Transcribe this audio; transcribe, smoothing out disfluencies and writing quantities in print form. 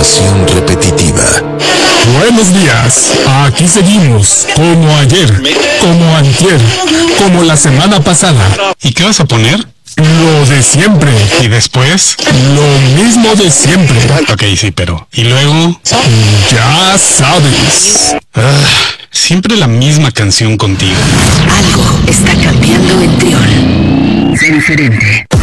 información repetitiva. Buenos días, aquí seguimos, como ayer, como antier, como la semana pasada. ¿Y qué vas a poner? Lo de siempre. ¿Y después? Lo mismo de siempre. Ok, sí, pero... ¿Y luego? Ya sabes. Siempre la misma canción contigo. Algo está cambiando en Triol. Sé diferente.